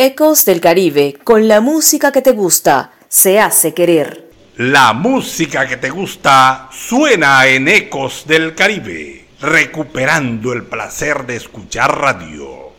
Ecos del Caribe, con la música que te gusta, se hace querer. La música que te gusta suena en Ecos del Caribe, recuperando el placer de escuchar radio.